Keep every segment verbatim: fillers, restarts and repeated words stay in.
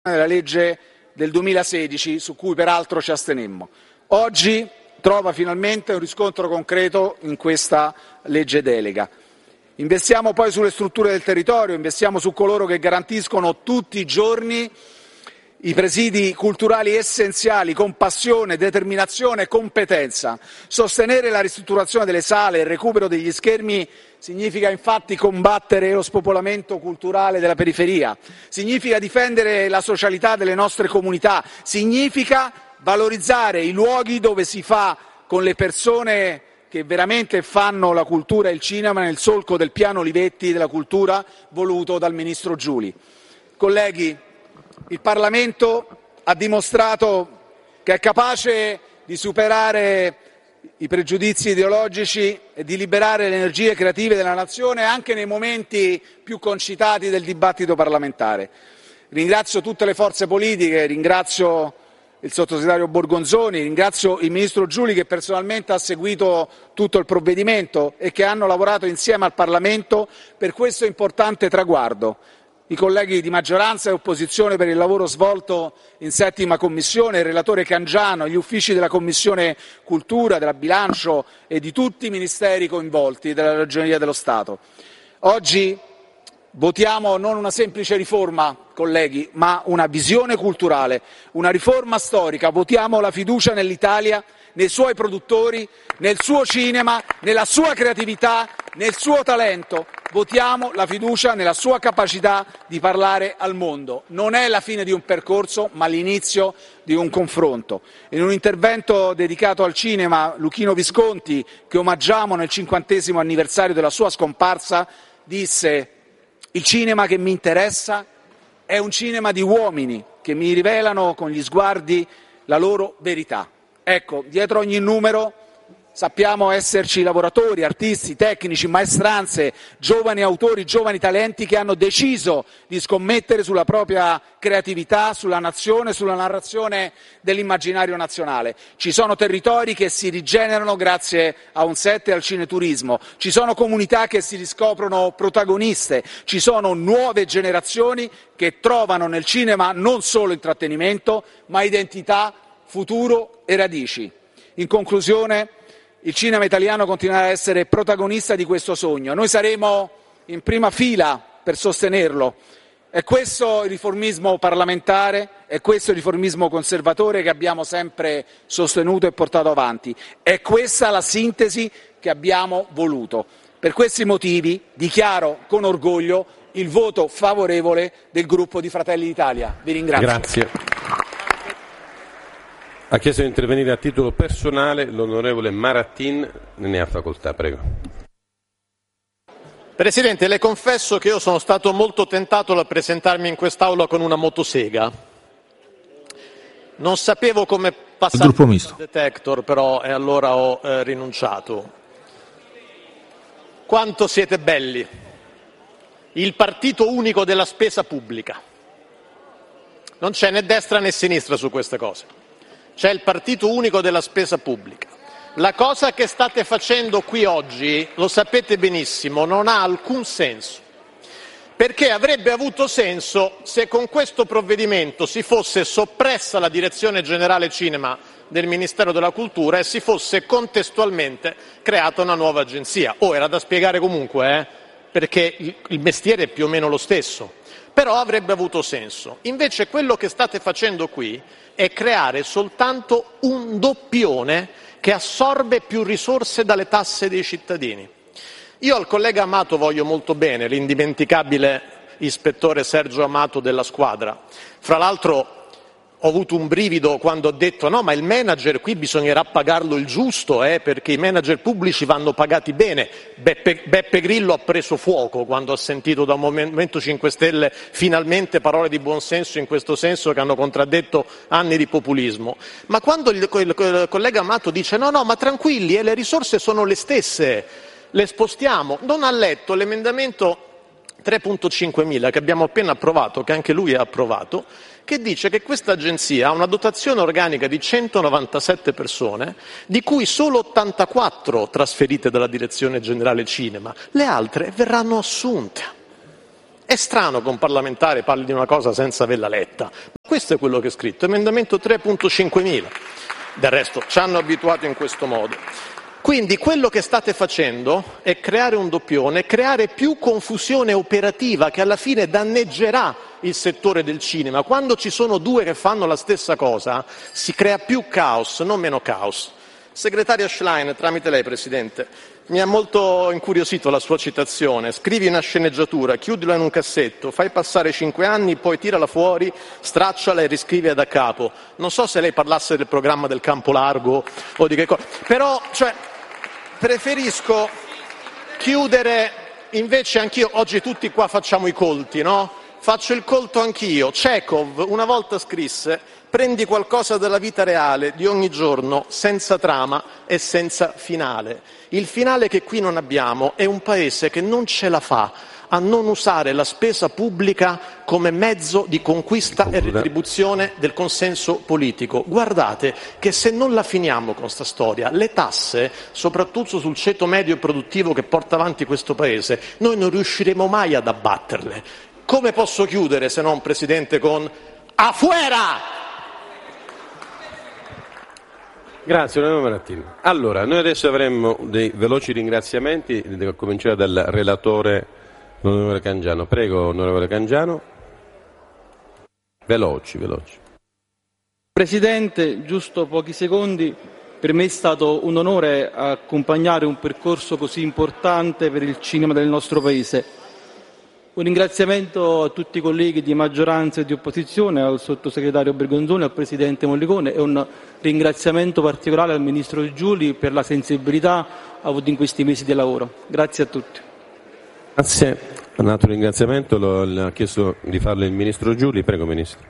della legge del duemilasedici, su cui peraltro ci astenemmo. Oggi trova finalmente un riscontro concreto in questa legge delega. Investiamo poi sulle strutture del territorio, investiamo su coloro che garantiscono tutti i giorni i presidi culturali essenziali con passione, determinazione e competenza. Sostenere la ristrutturazione delle sale e il recupero degli schermi significa infatti combattere lo spopolamento culturale della periferia, significa difendere la socialità delle nostre comunità, significa valorizzare i luoghi dove si fa con le persone che veramente fanno la cultura e il cinema nel solco del piano Olivetti della cultura voluto dal Ministro Giuli. Colleghi, il Parlamento ha dimostrato che è capace di superare i pregiudizi ideologici e di liberare le energie creative della nazione anche nei momenti più concitati del dibattito parlamentare. Ringrazio tutte le forze politiche, ringrazio il sottosegretario Borgonzoni, ringrazio il Ministro Giuli che personalmente ha seguito tutto il provvedimento e che hanno lavorato insieme al Parlamento per questo importante traguardo. I colleghi di maggioranza e opposizione per il lavoro svolto in settima commissione, il relatore Cangiano, gli uffici della Commissione Cultura, della Bilancio e di tutti i ministeri coinvolti della Ragioneria dello Stato. Oggi votiamo non una semplice riforma, colleghi, ma una visione culturale, una riforma storica. Votiamo la fiducia nell'Italia, nei suoi produttori, nel suo cinema, nella sua creatività, nel suo talento. Votiamo la fiducia nella sua capacità di parlare al mondo. Non è la fine di un percorso, ma l'inizio di un confronto. In un intervento dedicato al cinema, Luchino Visconti, che omaggiamo nel cinquantesimo anniversario della sua scomparsa, disse: «Il cinema che mi interessa è un cinema di uomini che mi rivelano con gli sguardi la loro verità». Ecco, dietro ogni numero sappiamo esserci lavoratori, artisti, tecnici, maestranze, giovani autori, giovani talenti che hanno deciso di scommettere sulla propria creatività, sulla nazione, sulla narrazione dell'immaginario nazionale. Ci sono territori che si rigenerano grazie a un set e al cineturismo, ci sono comunità che si riscoprono protagoniste, ci sono nuove generazioni che trovano nel cinema non solo intrattenimento, ma identità, futuro e radici. In conclusione, il cinema italiano continuerà a essere protagonista di questo sogno. Noi saremo in prima fila per sostenerlo. È questo il riformismo parlamentare, è questo il riformismo conservatore che abbiamo sempre sostenuto e portato avanti. È questa la sintesi che abbiamo voluto. Per questi motivi dichiaro con orgoglio il voto favorevole del gruppo di Fratelli d'Italia. Vi ringrazio. Grazie. Ha chiesto di intervenire a titolo personale l'onorevole Marattin, ne ha facoltà, prego. Presidente, le confesso che io sono stato molto tentato dal presentarmi in quest'Aula con una motosega. Non sapevo come passare il detector, però, e allora ho eh, rinunciato. Quanto siete belli! Il partito unico della spesa pubblica. Non c'è né destra né sinistra su queste cose. C'è il partito unico della spesa pubblica. La cosa che state facendo qui oggi, lo sapete benissimo, non ha alcun senso, perché avrebbe avuto senso se con questo provvedimento si fosse soppressa la Direzione Generale Cinema del Ministero della Cultura e si fosse contestualmente creata una nuova agenzia. Oh, era da spiegare comunque, eh? Perché il mestiere è più o meno lo stesso, però avrebbe avuto senso. Invece quello che state facendo qui è creare soltanto un doppione che assorbe più risorse dalle tasse dei cittadini. Io al collega Amato voglio molto bene, l'indimenticabile ispettore Sergio Amato della Squadra. Fra l'altro ho avuto un brivido quando ho detto no, ma il manager qui bisognerà pagarlo il giusto, eh, perché i manager pubblici vanno pagati bene. Beppe, Beppe Grillo ha preso fuoco quando ha sentito dal Movimento cinque Stelle finalmente parole di buonsenso in questo senso che hanno contraddetto anni di populismo. Ma quando il, il, il collega Amato dice no, no, ma tranquilli, eh, le risorse sono le stesse, le spostiamo, non ha letto l'emendamento tre punto cinquemila che abbiamo appena approvato, che anche lui ha approvato, che dice che questa agenzia ha una dotazione organica di centonovantasette persone, di cui solo ottantaquattro trasferite dalla Direzione Generale Cinema, le altre verranno assunte. È strano che un parlamentare parli di una cosa senza averla letta. questo è quello che è scritto, emendamento tre punto cinquemila. Del resto ci hanno abituato in questo modo. Quindi quello che state facendo è creare un doppione, creare più confusione operativa che alla fine danneggerà il settore del cinema. Quando ci sono due che fanno la stessa cosa si crea più caos, non meno caos. Segretaria Schlein, tramite lei Presidente, mi ha molto incuriosito la sua citazione. Scrivi una sceneggiatura, chiudila in un cassetto, fai passare cinque anni, poi tirala fuori, stracciala e riscrivila da capo. Non so se lei parlasse del programma del Campo Largo o di che cosa, però cioè, preferisco chiudere, invece anch'io, oggi tutti qua facciamo i colti, no? Faccio il colto anch'io. Chekhov una volta scrisse: prendi qualcosa dalla vita reale di ogni giorno, senza trama e senza finale. Il finale che qui non abbiamo è un paese che non ce la fa a non usare la spesa pubblica come mezzo di conquista e retribuzione del consenso politico. Guardate che se non la finiamo con sta storia, le tasse, soprattutto sul ceto medio e produttivo che porta avanti questo paese, noi non riusciremo mai ad abbatterle. Come posso chiudere se non, Presidente, con afuera? Grazie, onorevole Marattin. Allora, noi adesso avremmo dei veloci ringraziamenti, devo cominciare dal relatore, l'onorevole Cangiano. Prego, onorevole Cangiano. Veloci, veloci. Presidente, giusto pochi secondi. Per me è stato un onore accompagnare un percorso così importante per il cinema del nostro Paese. Un ringraziamento a tutti i colleghi di maggioranza e di opposizione, al sottosegretario Bergonzoni, al Presidente Mollicone e un ringraziamento particolare al Ministro Giuli per la sensibilità avuta in questi mesi di lavoro. Grazie a tutti. Grazie. Un altro ringraziamento lo ha chiesto di farlo il Ministro Giuli. Prego, Ministro.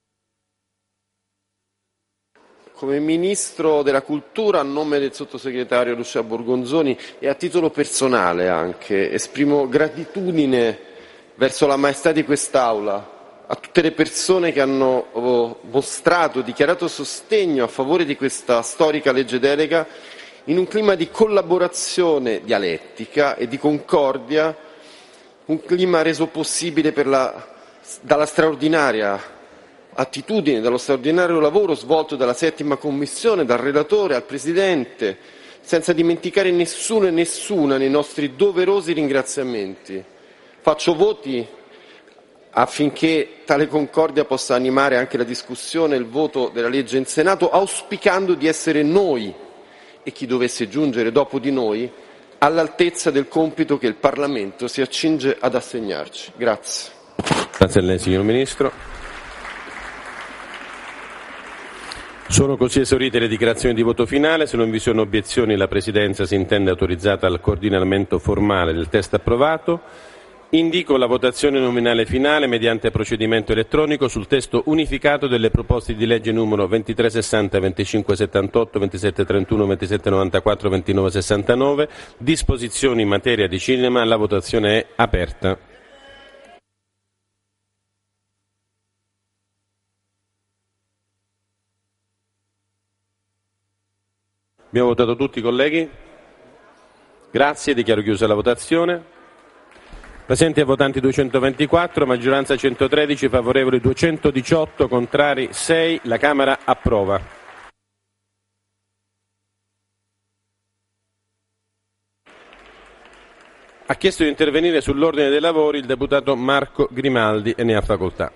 Come Ministro della Cultura, a nome del sottosegretario Lucia Borgonzoni e a titolo personale anche, esprimo gratitudine verso la maestà di quest'Aula, a tutte le persone che hanno mostrato, dichiarato sostegno a favore di questa storica legge delega in un clima di collaborazione dialettica e di concordia, un clima reso possibile per la, dalla straordinaria attitudine, dallo straordinario lavoro svolto dalla settima Commissione, dal relatore al Presidente, senza dimenticare nessuno e nessuna nei nostri doverosi ringraziamenti. Faccio voti affinché tale concordia possa animare anche la discussione e il voto della legge in Senato, auspicando di essere noi e chi dovesse giungere dopo di noi all'altezza del compito che il Parlamento si accinge ad assegnarci. Grazie. Grazie a lei, signor Ministro. Sono così esaurite le dichiarazioni di voto finale. Se non vi sono obiezioni, la Presidenza si intende autorizzata al coordinamento formale del testo approvato. Indico la votazione nominale finale mediante procedimento elettronico sul testo unificato delle proposte di legge numero ventitré sessanta, venticinque settantotto, ventisette trentuno, ventisette novantaquattro, ventinove sessantanove, disposizioni in materia di cinema. La votazione è aperta. Abbiamo votato tutti i colleghi? Grazie, dichiaro chiusa la votazione. Presenti e votanti duecentoventiquattro, maggioranza centotredici, favorevoli duecentodiciotto, contrari sei. La Camera approva. Ha chiesto di intervenire sull'ordine dei lavori il deputato Marco Grimaldi e ne ha facoltà.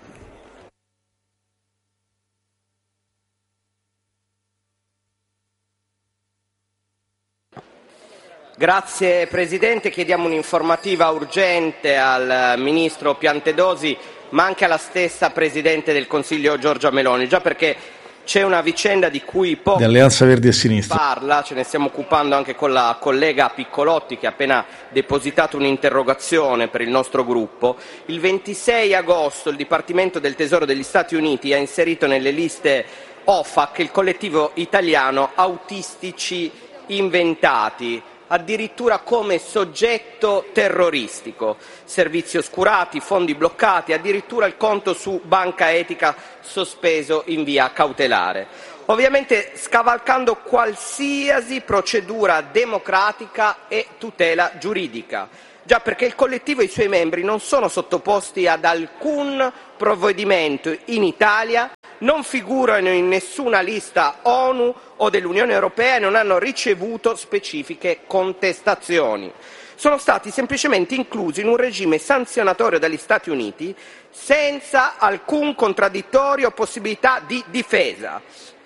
Grazie Presidente, chiediamo un'informativa urgente al Ministro Piantedosi ma anche alla stessa Presidente del Consiglio Giorgia Meloni, già perché c'è una vicenda di cui poco Alleanza Verdi e Sinistra parla, ce ne stiamo occupando anche con la collega Piccolotti che ha appena depositato un'interrogazione per il nostro gruppo. Il ventisei agosto il Dipartimento del Tesoro degli Stati Uniti ha inserito nelle liste O F A C il collettivo italiano Autistici Inventati, addirittura come soggetto terroristico, servizi oscurati, fondi bloccati, addirittura il conto su Banca Etica sospeso in via cautelare, ovviamente scavalcando qualsiasi procedura democratica e tutela giuridica, già perché il collettivo e i suoi membri non sono sottoposti ad alcun provvedimento in Italia non figurano in nessuna lista ONU o dell'Unione Europea e non hanno ricevuto specifiche contestazioni. Sono stati semplicemente inclusi in un regime sanzionatorio dagli Stati Uniti senza alcun contraddittorio o possibilità di difesa.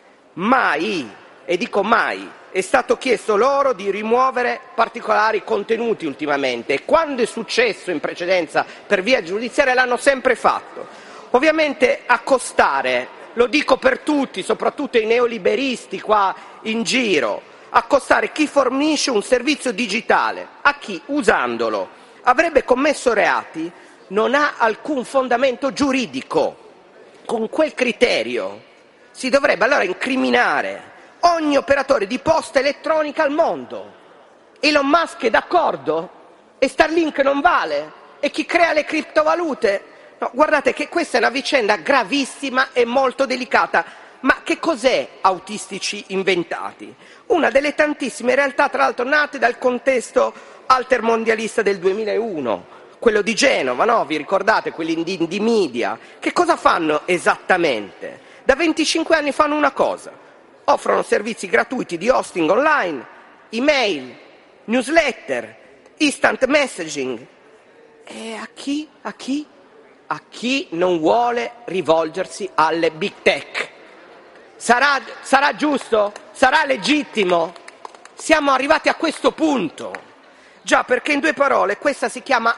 Mai, e dico mai, è stato chiesto loro di rimuovere particolari contenuti ultimamente e quando è successo in precedenza per via giudiziaria l'hanno sempre fatto. Ovviamente accostare, lo dico per tutti, soprattutto i neoliberisti qua in giro, accostare chi fornisce un servizio digitale a chi, usandolo, avrebbe commesso reati, non ha alcun fondamento giuridico. Con quel criterio si dovrebbe allora incriminare ogni operatore di posta elettronica al mondo. Elon Musk è d'accordo? E Starlink non vale? E chi crea le criptovalute? No, guardate che questa è una vicenda gravissima e molto delicata. Ma che cos'è Autistici Inventati? Una delle tantissime realtà, tra l'altro, nate dal contesto altermondialista del duemilauno, quello di Genova, no? Vi ricordate? Quelli di, di media. Che cosa fanno esattamente? Da venticinque anni fanno una cosa. Offrono servizi gratuiti di hosting online, email, newsletter, instant messaging. E a chi? A chi? A chi non vuole rivolgersi alle big tech. Sarà, sarà giusto? Sarà legittimo? Siamo arrivati a questo punto. Già, perché in due parole questa si chiama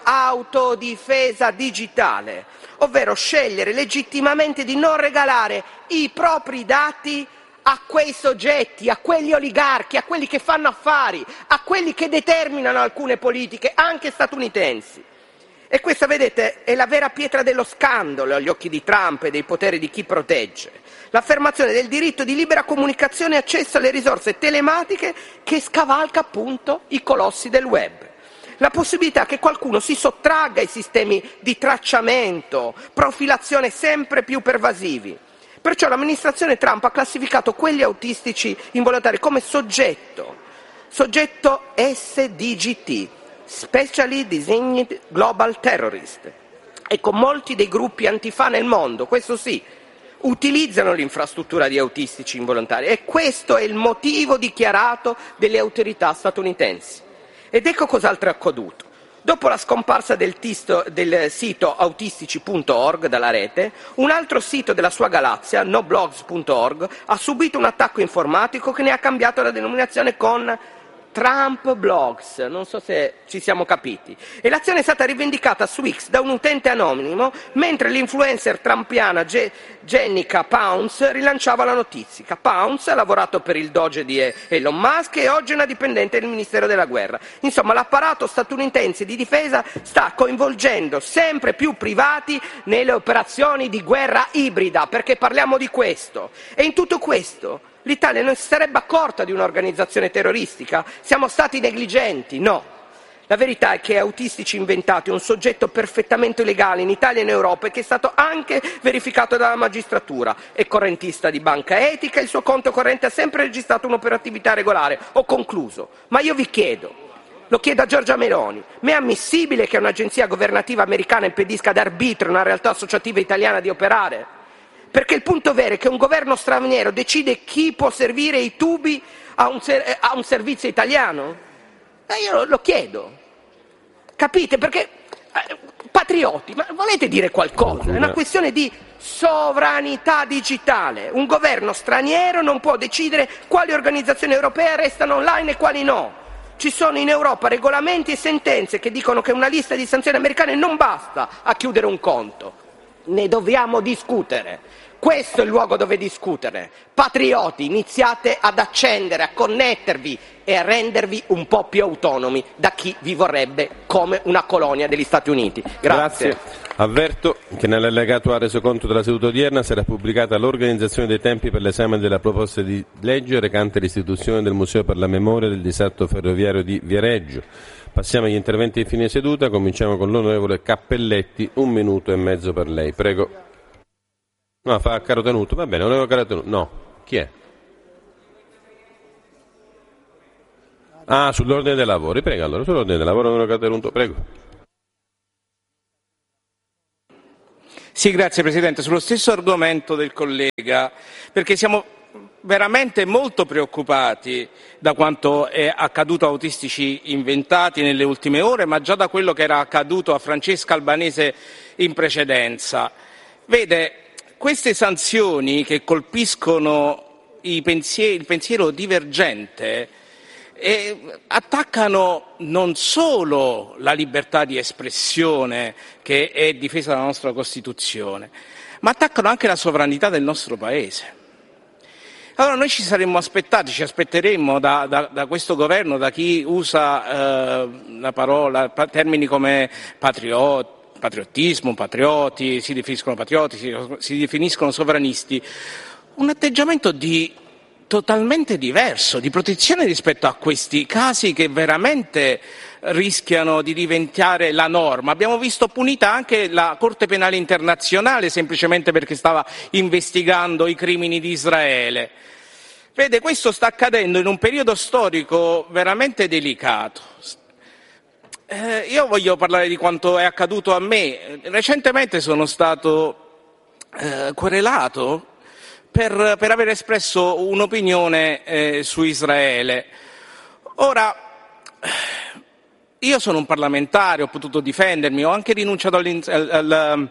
autodifesa digitale, ovvero scegliere legittimamente di non regalare i propri dati a quei soggetti, a quegli oligarchi, a quelli che fanno affari, a quelli che determinano alcune politiche, anche statunitensi. E questa, vedete, è la vera pietra dello scandalo agli occhi di Trump e dei poteri di chi protegge. L'affermazione del diritto di libera comunicazione e accesso alle risorse telematiche che scavalca appunto i colossi del web. La possibilità che qualcuno si sottragga ai sistemi di tracciamento, profilazione sempre più pervasivi. Perciò l'amministrazione Trump ha classificato quelli autistici involontari come soggetto, soggetto S D G T, Specially Designed Global Terrorist. Ecco, molti dei gruppi antifa nel mondo, questo sì, utilizzano l'infrastruttura di autistici involontari e questo è il motivo dichiarato delle autorità statunitensi. Ed ecco cos'altro è accaduto. Dopo la scomparsa del, tisto, del sito autistici punto org dalla rete, un altro sito della sua galassia, noblogs punto org, ha subito un attacco informatico che ne ha cambiato la denominazione con Trump Blogs, non so se ci siamo capiti. E l'azione è stata rivendicata su X da un utente anonimo, mentre l'influencer trumpiana Je- Jennica Pounce rilanciava la notizia. Pounce ha lavorato per il Doge di Elon Musk e oggi è una dipendente del Ministero della Guerra. Insomma, l'apparato statunitense di difesa sta coinvolgendo sempre più privati nelle operazioni di guerra ibrida, perché parliamo di questo. E in tutto questo l'Italia non si sarebbe accorta di un'organizzazione terroristica? Siamo stati negligenti? No. La verità è che Autistici Inventati è un soggetto perfettamente legale in Italia e in Europa e che è stato anche verificato dalla magistratura. È correntista di banca etica e il suo conto corrente ha sempre registrato un'operatività regolare. Ho concluso. Ma io vi chiedo, lo chiedo a Giorgia Meloni, ma è ammissibile che un'agenzia governativa americana impedisca ad arbitrio una realtà associativa italiana di operare? Perché il punto vero è che un governo straniero decide chi può servire i tubi a un, ser- a un servizio italiano? E io lo, lo chiedo. Capite? Perché eh, patrioti, ma volete dire qualcosa? È una questione di sovranità digitale. Un governo straniero non può decidere quali organizzazioni europee restano online e quali no. Ci sono in Europa regolamenti e sentenze che dicono che una lista di sanzioni americane non basta a chiudere un conto. Ne dobbiamo discutere. Questo è il luogo dove discutere. Patrioti, iniziate ad accendere, a connettervi e a rendervi un po' più autonomi da chi vi vorrebbe come una colonia degli Stati Uniti. Grazie. Grazie. Avverto che nell'allegato A resoconto della seduta odierna sarà pubblicata l'organizzazione dei tempi per l'esame della proposta di legge recante l'istituzione del Museo per la Memoria del Disastro Ferroviario di Viareggio. Passiamo agli interventi di fine seduta, cominciamo con l'onorevole Cappelletti, un minuto e mezzo per lei, prego. No, fa Carotenuto, va bene, onorevole Carotenuto, no, chi è? Ah, sull'ordine dei lavori, prego allora, sull'ordine dei lavori, onorevole Carotenuto, prego. Sì, grazie Presidente. Sullo stesso argomento del collega, perché siamo veramente molto preoccupati da quanto è accaduto a Autistici Inventati nelle ultime ore, ma già da quello che era accaduto a Francesca Albanese in precedenza. Vede, queste sanzioni che colpiscono i pensieri, il pensiero divergente e attaccano non solo la libertà di espressione che è difesa dalla nostra Costituzione, ma attaccano anche la sovranità del nostro Paese. Allora noi ci saremmo aspettati, ci aspetteremmo da, da, da questo governo, da chi usa eh, la parola, termini come patriot, patriottismo, patrioti, si definiscono patrioti, si, si definiscono sovranisti, un atteggiamento di totalmente diverso, di protezione rispetto a questi casi che veramente rischiano di diventare la norma. Abbiamo visto punita anche la Corte Penale Internazionale semplicemente perché stava investigando i crimini di Israele. Vede, questo sta accadendo in un periodo storico veramente delicato. Eh, io voglio parlare di quanto è accaduto a me. Recentemente sono stato eh, querelato Per, per aver espresso un'opinione eh, su Israele. Ora, io sono un parlamentare, ho potuto difendermi, ho anche rinunciato al, al,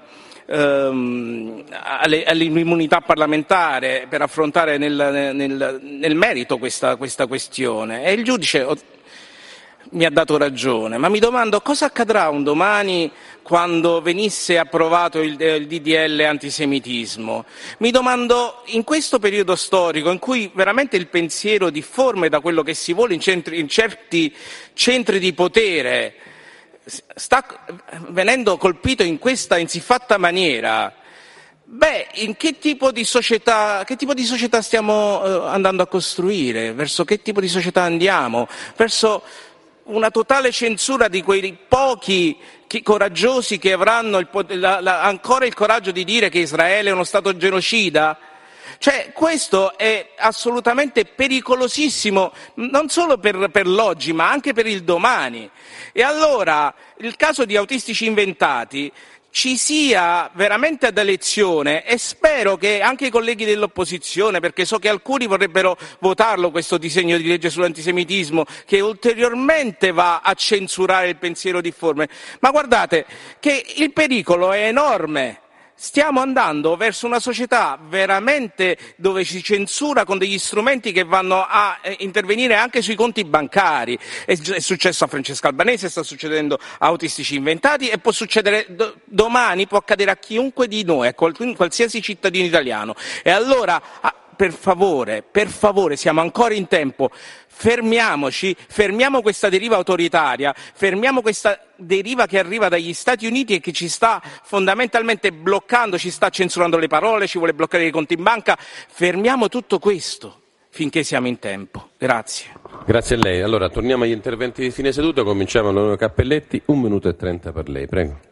um, alle, all'immunità parlamentare per affrontare nel, nel, nel merito questa, questa questione e il giudice ho, mi ha dato ragione, ma mi domando cosa accadrà un domani quando venisse approvato il, il D D L antisemitismo. Mi domando, in questo periodo storico in cui veramente il pensiero difforme da quello che si vuole in, centri, in certi centri di potere sta venendo colpito in questa in siffatta maniera, beh, in che tipo di società, che tipo di società stiamo eh, andando a costruire? Verso che tipo di società andiamo? Verso una totale censura di quei pochi chi, coraggiosi che avranno il, la, la, ancora il coraggio di dire che Israele è uno Stato genocida? Cioè, questo è assolutamente pericolosissimo, non solo per, per l'oggi, ma anche per il domani. E allora, il caso di Autistici Inventati ci sia veramente ad lezione e spero che anche i colleghi dell'opposizione, perché so che alcuni vorrebbero votarlo questo disegno di legge sull'antisemitismo che ulteriormente va a censurare il pensiero difforme, ma guardate che il pericolo è enorme. Stiamo andando verso una società veramente dove si censura con degli strumenti che vanno a intervenire anche sui conti bancari. È successo a Francesca Albanese, sta succedendo a Autistici Inventati e può succedere do- domani, può accadere a chiunque di noi, a qual- qualsiasi cittadino italiano. E allora, per favore, per favore, siamo ancora in tempo. Fermiamoci, fermiamo questa deriva autoritaria, fermiamo questa deriva che arriva dagli Stati Uniti e che ci sta fondamentalmente bloccando, ci sta censurando le parole, ci vuole bloccare i conti in banca. Fermiamo tutto questo finché siamo in tempo. Grazie. Grazie a lei. Allora, torniamo agli interventi di fine seduta, cominciamo l'onorevole Cappelletti, un minuto e trenta per lei, prego.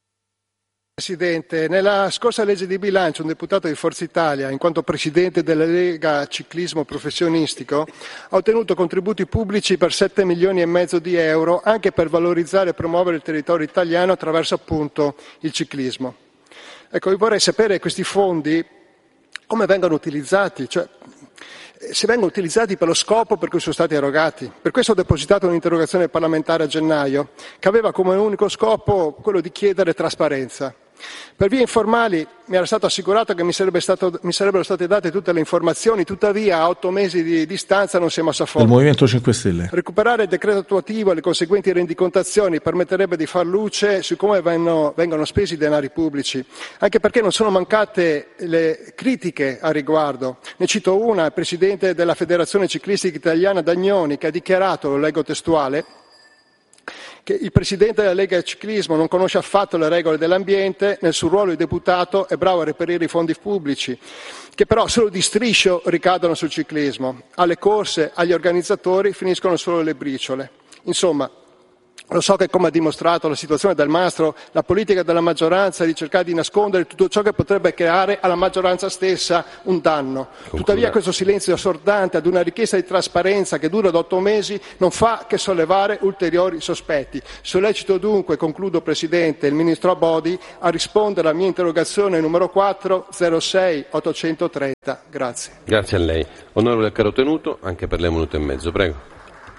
Presidente, nella scorsa legge di bilancio un deputato di Forza Italia, in quanto presidente della Lega Ciclismo Professionistico, ha ottenuto contributi pubblici per sette milioni e mezzo di euro anche per valorizzare e promuovere il territorio italiano attraverso appunto il ciclismo. Ecco, io vorrei sapere questi fondi come vengono utilizzati, cioè se vengono utilizzati per lo scopo per cui sono stati erogati. Per questo ho depositato un'interrogazione parlamentare a gennaio che aveva come unico scopo quello di chiedere trasparenza. Per vie informali mi era stato assicurato che mi, sarebbe stato, mi sarebbero state date tutte le informazioni, tuttavia a otto mesi di distanza non si è mosso a fondo. Il Movimento cinque Stelle. Recuperare il decreto attuativo e le conseguenti rendicontazioni permetterebbe di far luce su come vengono, vengono spesi i denari pubblici, anche perché non sono mancate le critiche a riguardo. Ne cito una, il presidente della Federazione Ciclistica Italiana Dagnoni, che ha dichiarato, lo leggo testuale, che il presidente della Lega Ciclismo non conosce affatto le regole dell'ambiente, nel suo ruolo di deputato è bravo a reperire i fondi pubblici, che però solo di striscio ricadono sul ciclismo. Alle corse, agli organizzatori finiscono solo le briciole. Insomma, Lo so che, come ha dimostrato la situazione del Mastro, la politica della maggioranza è di cercare di nascondere tutto ciò che potrebbe creare alla maggioranza stessa un danno. Concluda. Tuttavia questo silenzio assordante ad una richiesta di trasparenza che dura da otto mesi non fa che sollevare ulteriori sospetti. Sollecito dunque, concludo Presidente, il Ministro Abodi a rispondere alla mia interrogazione numero quattro zero sei ottocentotrenta. Grazie. Grazie a lei. Onorevole Carotenuto, anche per lei un minuto e mezzo, prego.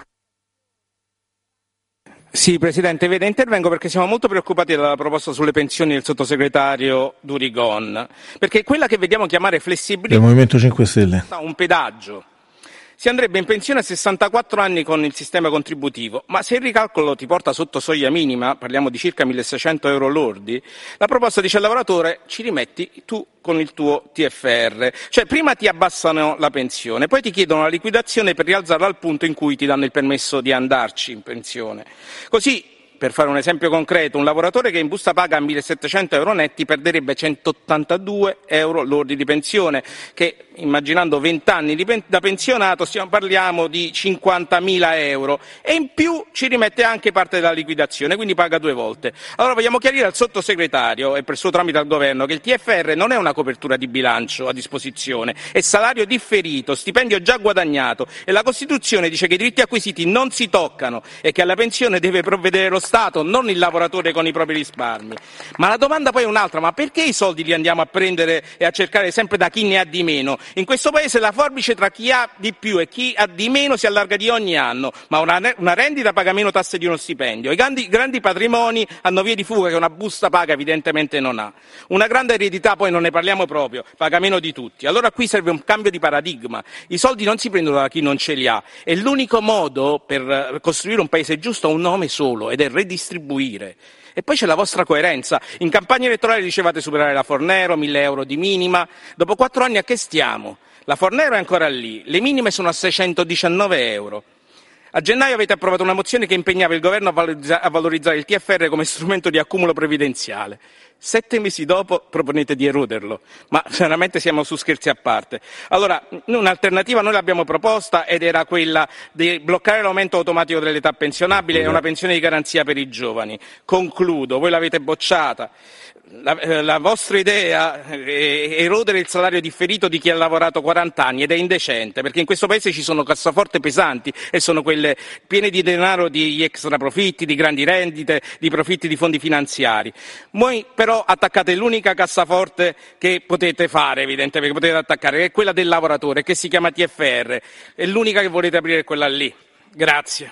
Sì, Presidente, vede, intervengo perché siamo molto preoccupati dalla proposta sulle pensioni del sottosegretario Durigon, perché quella che vediamo chiamare flessibilità del Movimento cinque Stelle è un pedaggio. Si andrebbe in pensione a sessantaquattro anni con il sistema contributivo, ma se il ricalcolo ti porta sotto soglia minima, parliamo di circa milleseicento euro lordi, la proposta dice al lavoratore ci rimetti tu con il tuo T F R, cioè prima ti abbassano la pensione, poi ti chiedono la liquidazione per rialzarla al punto in cui ti danno il permesso di andarci in pensione. Così, per fare un esempio concreto, un lavoratore che in busta paga millesettecento euro netti perderebbe centottantadue euro lordi di pensione, che immaginando venti anni di pen- da pensionato stiamo, parliamo di cinquantamila euro, e in più ci rimette anche parte della liquidazione, quindi paga due volte. Allora vogliamo chiarire al sottosegretario e per suo tramite al governo che il T F R non è una copertura di bilancio a disposizione, è salario differito, stipendio già guadagnato, e la Costituzione dice che i diritti acquisiti non si toccano e che alla pensione deve provvedere lo Stato, non il lavoratore con i propri risparmi. Ma la domanda poi è un'altra: ma perché i soldi li andiamo a prendere e a cercare sempre da chi ne ha di meno? In questo paese la forbice tra chi ha di più e chi ha di meno si allarga di ogni anno, ma una, una rendita paga meno tasse di uno stipendio. I grandi, grandi patrimoni hanno vie di fuga che una busta paga evidentemente non ha. Una grande eredità, poi non ne parliamo proprio, paga meno di tutti. Allora qui serve un cambio di paradigma. I soldi non si prendono da chi non ce li ha, e l'unico modo per costruire un paese giusto ha un nome solo, ed è redistribuire. E poi c'è la vostra coerenza. In campagna elettorale dicevate superare la Fornero, mille euro di minima. Dopo quattro anni a che stiamo? La Fornero è ancora lì, le minime sono a seicentodiciannove euro. A gennaio avete approvato una mozione che impegnava il governo a valorizza- a valorizzare il T F R come strumento di accumulo previdenziale. Sette mesi dopo proponete di eroderlo, ma veramente siamo su scherzi a parte. Allora, un'alternativa noi l'abbiamo proposta, ed era quella di bloccare l'aumento automatico dell'età pensionabile e una pensione di garanzia per i giovani. Concludo, voi l'avete bocciata. La, eh, la vostra idea è erodere il salario differito di chi ha lavorato quaranta anni, ed è indecente, perché in questo paese ci sono cassaforte pesanti e sono quelle piene di denaro di extra profitti, di grandi rendite, di profitti di fondi finanziari. Voi però attaccate l'unica cassaforte che potete fare, evidentemente, che potete attaccare, che è quella del lavoratore, che si chiama T F R, e l'unica che volete aprire è quella lì. Grazie.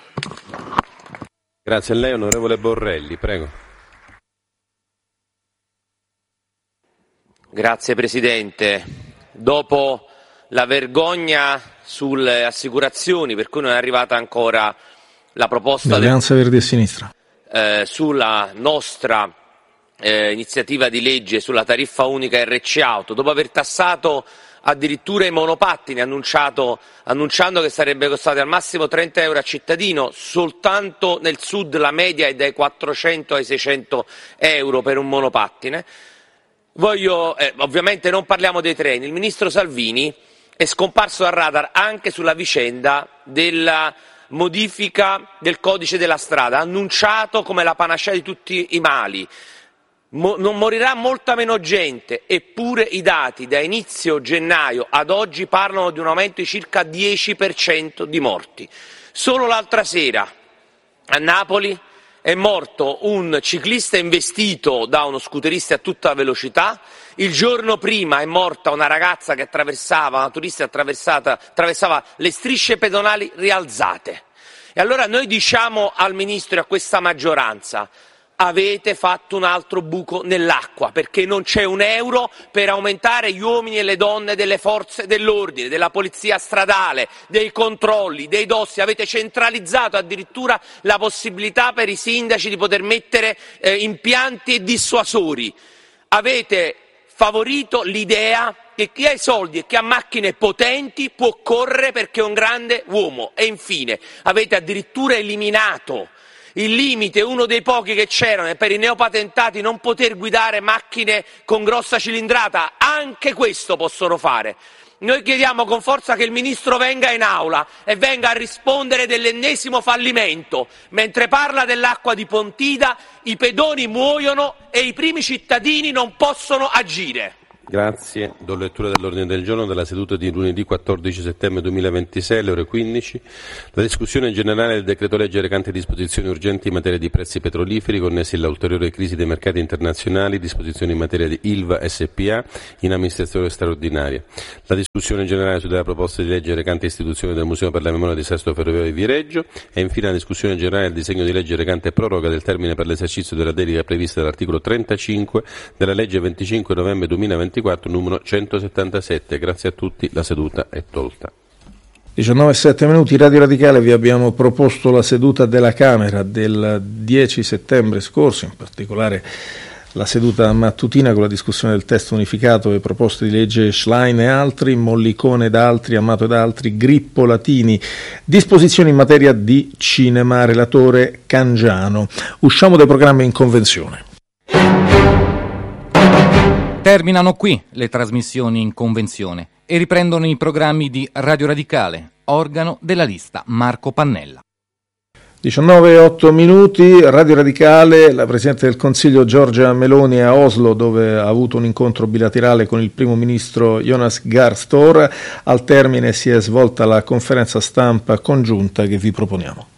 Grazie a lei, onorevole Borrelli, prego. Grazie Presidente. Dopo la vergogna sulle assicurazioni, per cui non è arrivata ancora la proposta Alleanza del... Verdi e Sinistra eh, sulla nostra eh, iniziativa di legge sulla tariffa unica R C Auto, dopo aver tassato addirittura i monopattini, annunciato, annunciando che sarebbe costato al massimo trenta euro a cittadino, soltanto nel sud la media è dai quattrocento ai seicento euro per un monopattine. Voglio, eh, ovviamente non parliamo dei treni, il ministro Salvini è scomparso dal radar anche sulla vicenda della modifica del codice della strada, annunciato come la panacea di tutti i mali. Mo- non morirà molta meno gente, eppure i dati da inizio gennaio ad oggi parlano di un aumento di circa dieci per cento di morti. Solo l'altra sera a Napoli è morto un ciclista investito da uno scooterista a tutta velocità, il giorno prima è morta una ragazza che attraversava, una turista attraversata, attraversava le strisce pedonali rialzate. E allora noi diciamo al Ministro e a questa maggioranza: avete fatto un altro buco nell'acqua, perché non c'è un euro per aumentare gli uomini e le donne delle forze dell'ordine, della polizia stradale, dei controlli, dei dossi. Avete centralizzato addirittura la possibilità per i sindaci di poter mettere eh, impianti e dissuasori. Avete favorito l'idea che chi ha i soldi e chi ha macchine potenti può correre perché è un grande uomo. E infine avete addirittura eliminato Il limite, uno dei pochi che c'erano, è per i neopatentati non poter guidare macchine con grossa cilindrata. Anche questo possono fare. Noi chiediamo con forza che il Ministro venga in aula e venga a rispondere dell'ennesimo fallimento. Mentre parla dell'acqua di Pontida, i pedoni muoiono e i primi cittadini non possono agire. Grazie. Do lettura dell'ordine del giorno della seduta di lunedì quattordici settembre duemilaventisei alle ore quindici. La discussione generale del decreto legge recante disposizioni urgenti in materia di prezzi petroliferi connessi all'ulteriore crisi dei mercati internazionali, disposizioni in materia di I L V A S P A in amministrazione straordinaria. La discussione generale sulla proposta di legge recante istituzione del Museo per la Memoria di Sesto Ferroviario di Viareggio e infine la discussione generale del disegno di legge recante proroga del termine per l'esercizio della delega prevista dall'articolo trentacinque della legge venticinque novembre duemilaventiquattro numero centosettantasette. Grazie a tutti, la seduta è tolta. diciannove e sette minuti, Radio Radicale, vi abbiamo proposto la seduta della Camera del dieci settembre scorso, in particolare la seduta mattutina con la discussione del testo unificato e proposte di legge Schlein e altri, Mollicone ed altri, Amato ed altri, Grippo, Latini, disposizioni in materia di cinema, relatore Cangiano. Usciamo dai programmi in convenzione. Terminano qui le trasmissioni in convenzione e riprendono i programmi di Radio Radicale, organo della lista Marco Pannella. diciannove e otto minuti, Radio Radicale, la Presidente del Consiglio Giorgia Meloni a Oslo, dove ha avuto un incontro bilaterale con il Primo Ministro Jonas Gahr Støre. Al termine si è svolta la conferenza stampa congiunta che vi proponiamo.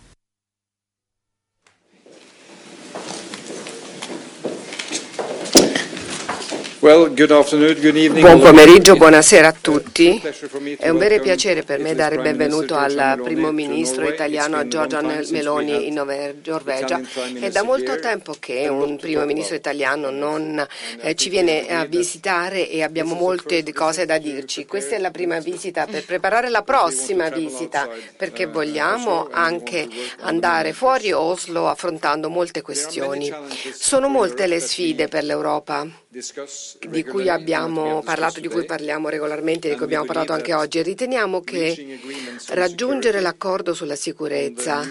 Buon pomeriggio, buonasera a tutti. È un vero piacere per me dare il benvenuto al primo ministro italiano Giorgia Meloni in Norvegia. È da molto tempo che un primo ministro italiano non eh, ci viene a visitare e abbiamo molte cose da dirci. Questa è la prima visita per preparare la prossima visita, perché vogliamo anche andare fuori Oslo affrontando molte questioni. Sono molte le sfide per l'Europa di cui abbiamo parlato, di cui parliamo regolarmente, di cui abbiamo parlato anche oggi. Riteniamo che raggiungere l'accordo sulla sicurezza,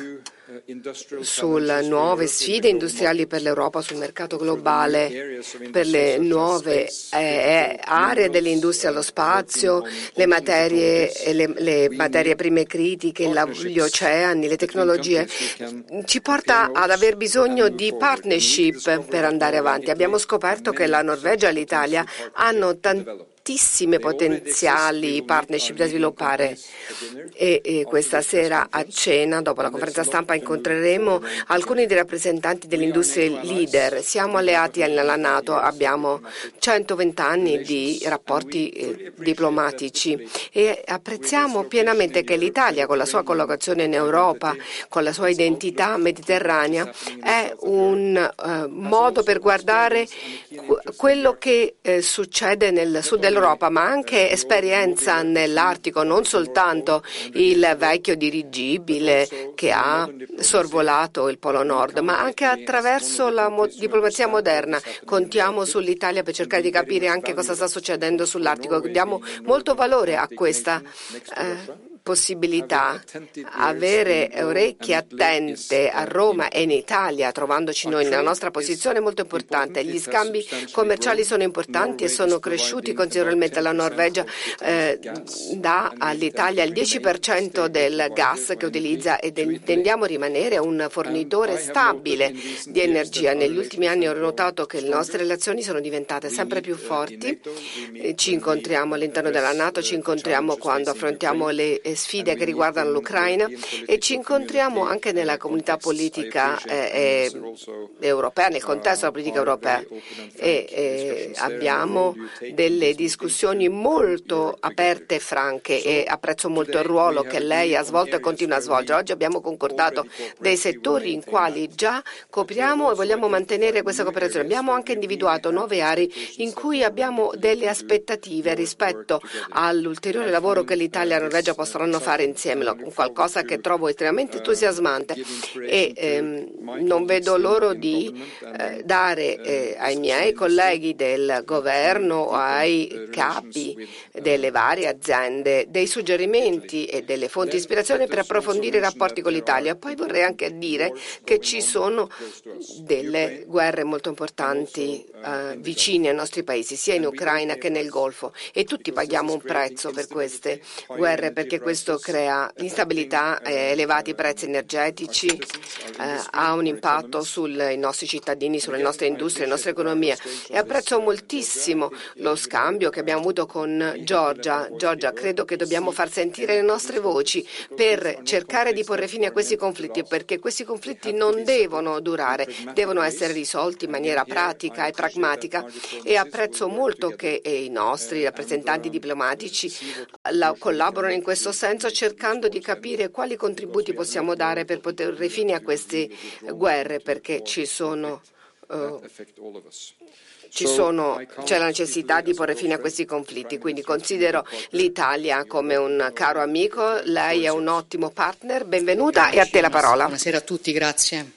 sulle nuove sfide industriali per l'Europa, sul mercato globale, per le nuove eh, aree dell'industria allo spazio, le materie, le, le materie prime critiche, la, gli oceani, le tecnologie, ci porta ad aver bisogno di partnership per andare avanti. Abbiamo scoperto che la Norvegia e l'Italia hanno tanti tantissime potenziali partnership da sviluppare e, e questa sera a cena, dopo la conferenza stampa, incontreremo alcuni dei rappresentanti delle industrie leader. Siamo alleati alla NATO, abbiamo centoventi anni di rapporti eh, diplomatici e apprezziamo pienamente che l'Italia, con la sua collocazione in Europa, con la sua identità mediterranea, è un eh, modo per guardare quello che eh, succede nel sud dell'Europa, ma anche esperienza nell'Artico, non soltanto il vecchio dirigibile che ha sorvolato il Polo Nord, ma anche attraverso la mo- diplomazia moderna. Contiamo sull'Italia per cercare di capire anche cosa sta succedendo sull'Artico. Diamo molto valore a questa eh, possibilità. Avere orecchie attente a Roma e in Italia, trovandoci noi nella nostra posizione, è molto importante. Gli scambi commerciali sono importanti e sono cresciuti considerevolmente. La Norvegia eh, dà all'Italia il dieci per cento del gas che utilizza ed intendiamo rimanere un fornitore stabile di energia. Negli ultimi anni ho notato che le nostre relazioni sono diventate sempre più forti. Ci incontriamo all'interno della NATO, ci incontriamo quando affrontiamo le sfide che riguardano l'Ucraina e ci incontriamo anche nella comunità politica eh, europea, nel contesto della politica europea e eh, abbiamo delle discussioni molto aperte e franche e apprezzo molto il ruolo che lei ha svolto e continua a svolgere. Oggi abbiamo concordato dei settori in quali già copriamo e vogliamo mantenere questa cooperazione. Abbiamo anche individuato nuove aree in cui abbiamo delle aspettative rispetto all'ulteriore lavoro che l'Italia e la Norvegia possono potranno fare insieme, qualcosa che trovo estremamente entusiasmante e ehm, non vedo l'ora di eh, dare eh, ai miei colleghi del governo o ai capi delle varie aziende dei suggerimenti e delle fonti di ispirazione per approfondire i rapporti con l'Italia. Poi vorrei anche dire che ci sono delle guerre molto importanti eh, vicine ai nostri paesi, sia in Ucraina che nel Golfo, e tutti paghiamo un prezzo per queste guerre, perché questo crea instabilità, eh, elevati prezzi energetici, eh, ha un impatto sui nostri cittadini, sulle nostre industrie, le nostre economie. E apprezzo moltissimo lo scambio che abbiamo avuto con Giorgia. Giorgia, credo che dobbiamo far sentire le nostre voci per cercare di porre fine a questi conflitti, perché questi conflitti non devono durare, devono essere risolti in maniera pratica e pragmatica, e apprezzo molto che i nostri rappresentanti diplomatici la, collaborano in questo senso, cercando di capire quali contributi possiamo dare per porre fine a queste guerre, perché ci sono uh, Ci sono, c'è la necessità di porre fine a questi conflitti, quindi considero l'Italia come un caro amico, lei è un ottimo partner, benvenuta e a te la parola. Buonasera a tutti, grazie.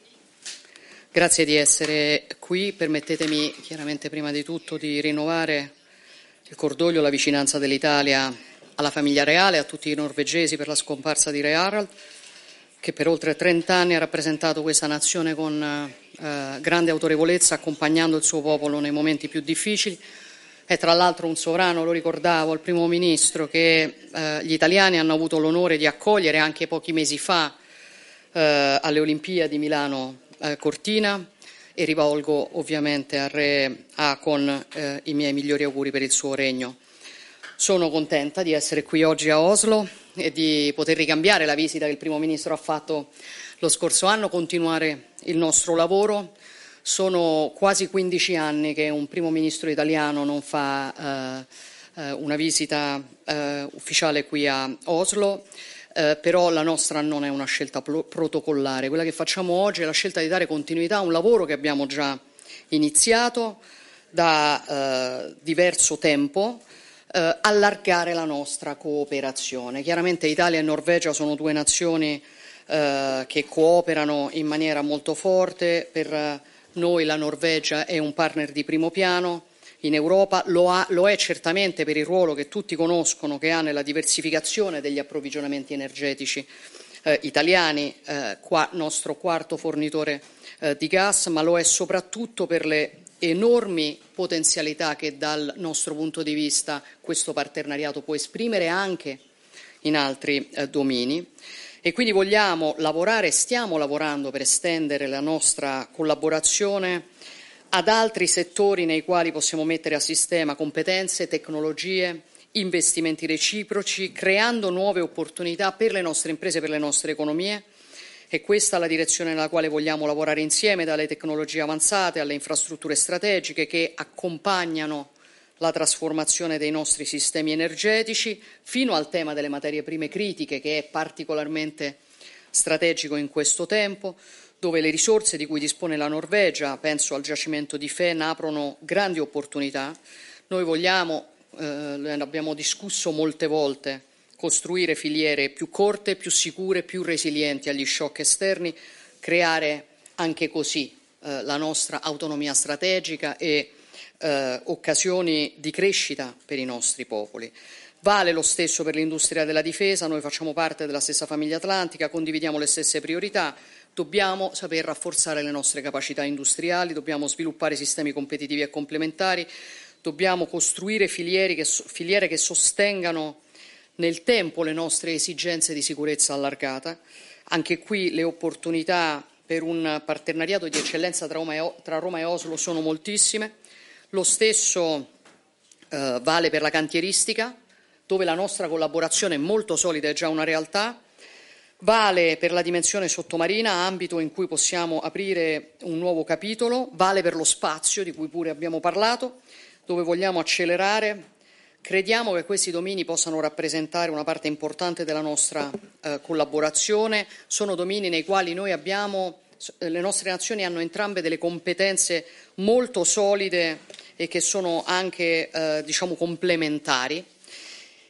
Grazie di essere qui, permettetemi chiaramente prima di tutto di rinnovare il cordoglio e la vicinanza dell'Italia alla famiglia reale, a tutti i norvegesi per la scomparsa di Re Harald, che per oltre trent'anni ha rappresentato questa nazione con eh, grande autorevolezza, accompagnando il suo popolo nei momenti più difficili. È tra l'altro un sovrano, lo ricordavo, il primo ministro, che eh, gli italiani hanno avuto l'onore di accogliere anche pochi mesi fa eh, alle Olimpiadi Milano eh, Cortina, e rivolgo ovviamente al Re Haakon eh, i miei migliori auguri per il suo regno. Sono contenta di essere qui oggi a Oslo e di poter ricambiare la visita che il Primo Ministro ha fatto lo scorso anno, continuare il nostro lavoro. Sono quasi quindici anni che un Primo Ministro italiano non fa eh, eh, una visita eh, ufficiale qui a Oslo, eh, però la nostra non è una scelta pro- protocollare. Quella che facciamo oggi è la scelta di dare continuità a un lavoro che abbiamo già iniziato da eh, diverso tempo, eh, allargare la nostra cooperazione. Chiaramente Italia e Norvegia sono due nazioni eh, che cooperano in maniera molto forte. Per noi la Norvegia è un partner di primo piano in Europa, lo, ha, lo è certamente per il ruolo che tutti conoscono che ha nella diversificazione degli approvvigionamenti energetici eh, italiani, eh, qua, nostro quarto fornitore eh, di gas, ma lo è soprattutto per le enormi potenzialità che dal nostro punto di vista questo partenariato può esprimere anche in altri eh, domini. E quindi vogliamo lavorare, stiamo lavorando per estendere la nostra collaborazione ad altri settori nei quali possiamo mettere a sistema competenze, tecnologie, investimenti reciproci, creando nuove opportunità per le nostre imprese, per le nostre economie. E questa è la direzione nella quale vogliamo lavorare insieme, dalle tecnologie avanzate alle infrastrutture strategiche che accompagnano la trasformazione dei nostri sistemi energetici, fino al tema delle materie prime critiche, che è particolarmente strategico in questo tempo, dove le risorse di cui dispone la Norvegia, penso al giacimento di Fenn, aprono grandi opportunità. Noi vogliamo, eh, ne abbiamo discusso molte volte, costruire filiere più corte, più sicure, più resilienti agli shock esterni, creare anche così eh, la nostra autonomia strategica e eh, occasioni di crescita per i nostri popoli. Vale lo stesso per l'industria della difesa, noi facciamo parte della stessa famiglia atlantica, condividiamo le stesse priorità, dobbiamo saper rafforzare le nostre capacità industriali, dobbiamo sviluppare sistemi competitivi e complementari, dobbiamo costruire filiere che, filiere che sostengano nel tempo le nostre esigenze di sicurezza allargata. Anche qui le opportunità per un partenariato di eccellenza tra Roma e, tra Roma e Oslo sono moltissime. Lo stesso eh, vale per la cantieristica, dove la nostra collaborazione è molto solida, è già una realtà. Vale per la dimensione sottomarina, ambito in cui possiamo aprire un nuovo capitolo. Vale per lo spazio, di cui pure abbiamo parlato, dove vogliamo accelerare. Crediamo che questi domini possano rappresentare una parte importante della nostra eh, collaborazione. Sono domini nei quali noi abbiamo, le nostre nazioni hanno entrambe delle competenze molto solide e che sono anche eh, diciamo complementari.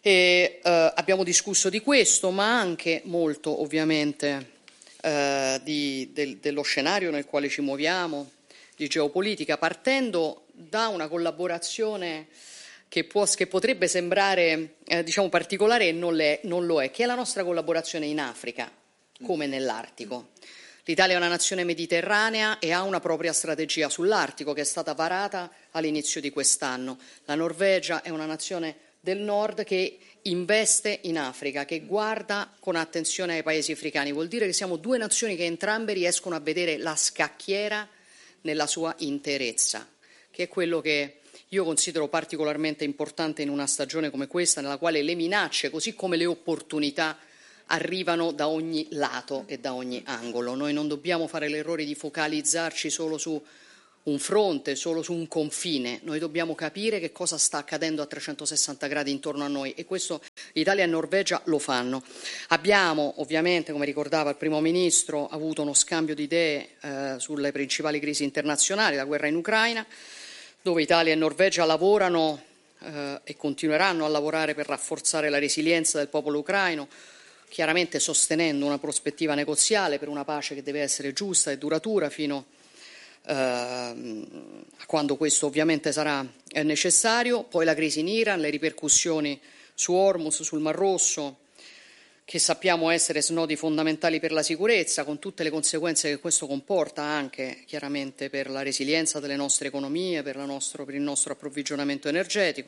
E, eh, abbiamo discusso di questo, ma anche molto ovviamente eh, di, del, dello scenario nel quale ci muoviamo, di geopolitica, partendo da una collaborazione che, può, che potrebbe sembrare eh, diciamo particolare e non, le, non lo è, che è la nostra collaborazione in Africa, come nell'Artico. L'Italia è una nazione mediterranea e ha una propria strategia sull'Artico che è stata varata all'inizio di quest'anno. La Norvegia è una nazione del nord che investe in Africa, che guarda con attenzione ai paesi africani. Vuol dire che siamo due nazioni che entrambe riescono a vedere la scacchiera nella sua interezza, che è quello che io considero particolarmente importante in una stagione come questa, nella quale le minacce, così come le opportunità, arrivano da ogni lato e da ogni angolo. Noi non dobbiamo fare l'errore di focalizzarci solo su un fronte, solo su un confine. Noi dobbiamo capire che cosa sta accadendo a trecentosessanta gradi intorno a noi e questo Italia e Norvegia lo fanno. Abbiamo ovviamente, come ricordava il Primo Ministro, avuto uno scambio di idee eh, sulle principali crisi internazionali, la guerra in Ucraina, dove Italia e Norvegia lavorano eh, e continueranno a lavorare per rafforzare la resilienza del popolo ucraino, chiaramente sostenendo una prospettiva negoziale per una pace che deve essere giusta e duratura fino eh, a quando questo ovviamente sarà necessario. Poi la crisi in Iran, le ripercussioni su Hormuz, sul Mar Rosso, che sappiamo essere snodi fondamentali per la sicurezza, con tutte le conseguenze che questo comporta anche chiaramente per la resilienza delle nostre economie, per, la nostro, per il nostro approvvigionamento energetico.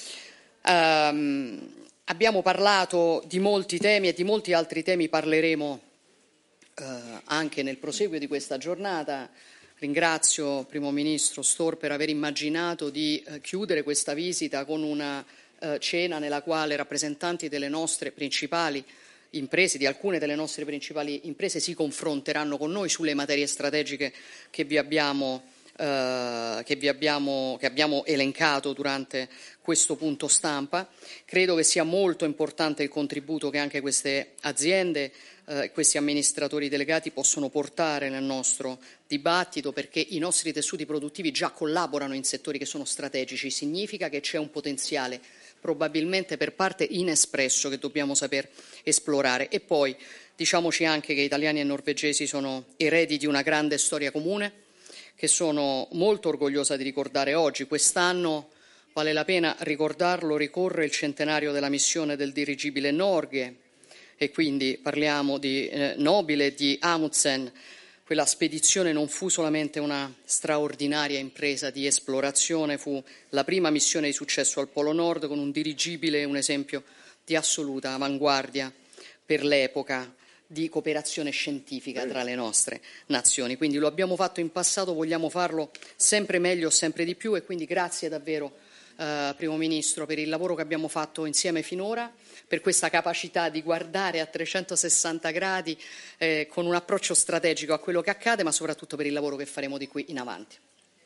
Um, Abbiamo parlato di molti temi e di molti altri temi parleremo eh, anche nel proseguo di questa giornata. Ringrazio il Primo Ministro Stor per aver immaginato di eh, chiudere questa visita con una eh, cena nella quale rappresentanti delle nostre principali imprese, di alcune delle nostre principali imprese, si confronteranno con noi sulle materie strategiche che vi abbiamo Uh, che, vi abbiamo, che abbiamo elencato durante questo punto stampa. Credo che sia molto importante il contributo che anche queste aziende e uh, questi amministratori delegati possono portare nel nostro dibattito, perché i nostri tessuti produttivi già collaborano in settori che sono strategici. Significa che c'è un potenziale probabilmente per parte inespresso che dobbiamo saper esplorare. E poi diciamoci anche che italiani e norvegesi sono eredi di una grande storia comune, che sono molto orgogliosa di ricordare oggi. Quest'anno, vale la pena ricordarlo, ricorre il centenario della missione del dirigibile Norge e quindi parliamo di eh, Nobile e di Amundsen. Quella spedizione non fu solamente una straordinaria impresa di esplorazione, fu la prima missione di successo al Polo Nord con un dirigibile, un esempio di assoluta avanguardia per l'epoca di cooperazione scientifica tra le nostre nazioni. Quindi lo abbiamo fatto in passato, vogliamo farlo sempre meglio, sempre di più e quindi grazie davvero eh, Primo Ministro per il lavoro che abbiamo fatto insieme finora, per questa capacità di guardare a trecentosessanta gradi eh, con un approccio strategico a quello che accade, ma soprattutto per il lavoro che faremo di qui in avanti.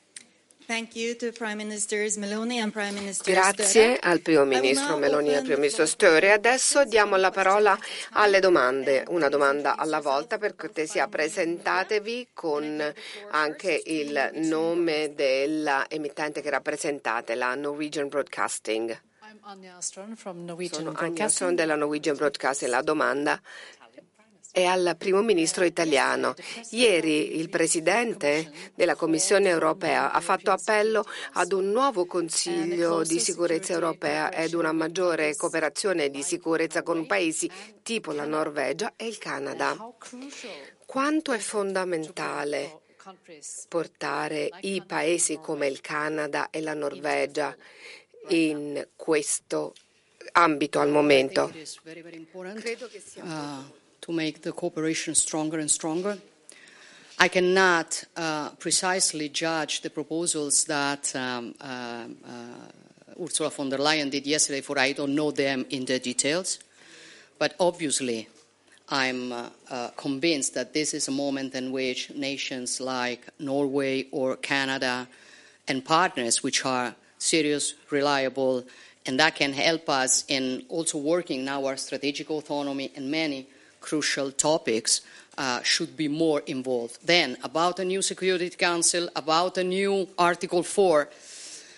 Grazie al Primo Ministro Meloni e al Primo Ministro Störe. Adesso diamo la parola alle domande, una domanda alla volta. Per cortesia presentatevi con anche il nome dell'emittente che rappresentate, la Norwegian Broadcasting. Sono Anja Strand della Norwegian Broadcasting. La domanda è al Primo Ministro italiano. Ieri il Presidente della Commissione europea ha fatto appello ad un nuovo Consiglio di sicurezza europea ed una maggiore cooperazione di sicurezza con paesi tipo la Norvegia e il Canada. Quanto è fondamentale portare i paesi come il Canada e la Norvegia in questo ambito al momento? Credo che sia to make the cooperation stronger and stronger. I cannot uh, precisely judge the proposals that um, uh, uh, Ursula von der Leyen did yesterday, for I don't know them in the details. But obviously, I'm uh, uh, convinced that this is a moment in which nations like Norway or Canada and partners which are serious, reliable, and that can help us in also working now our strategic autonomy and many crucial topics uh, should be more involved. Then, about a new Security Council, about a new Article four,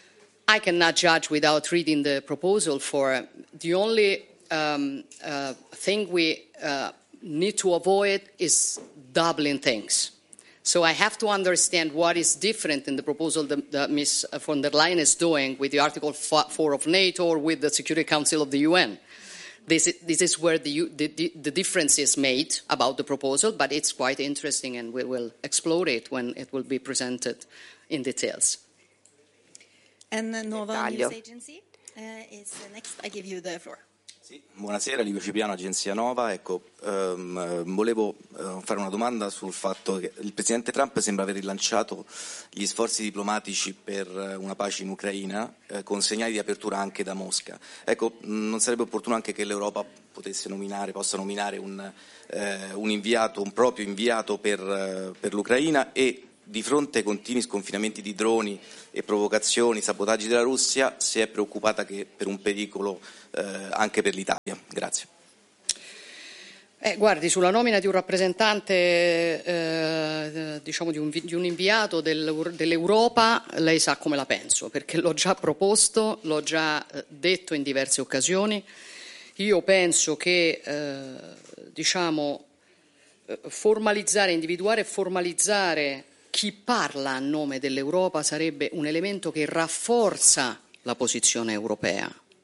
I cannot judge without reading the proposal. For the only um, uh, thing we uh, need to avoid is doubling things. So I have to understand what is different in the proposal that, that Miz von der Leyen is doing with the Article four of NATO or with the Security Council of the U N. This is, this is where the, the, the difference is made about the proposal, but it's quite interesting, and we will explore it when it will be presented in details. And the Nova News Agency uh, is next. I give you the floor. Sì, buonasera, Livio Cipriano, Agenzia Nova. Ecco, ehm, volevo eh, fare una domanda sul fatto che il Presidente Trump sembra aver rilanciato gli sforzi diplomatici per una pace in Ucraina, eh, con segnali di apertura anche da Mosca. Ecco, mh, non sarebbe opportuno anche che l'Europa potesse nominare, possa nominare un, eh, un inviato, un proprio inviato per, eh, per l'Ucraina, e di fronte ai continui sconfinamenti di droni e provocazioni, sabotaggi della Russia, si è preoccupata che per un pericolo eh, anche per l'Italia. Grazie. Eh, guardi, sulla nomina di un rappresentante, eh, diciamo di un, di un inviato del, dell'Europa, lei sa come la penso, perché l'ho già proposto, l'ho già eh, detto in diverse occasioni. Io penso che eh, diciamo, eh, formalizzare, individuare e formalizzare chi parla a nome dell'Europa sarebbe un elemento che rafforza la posizione europea.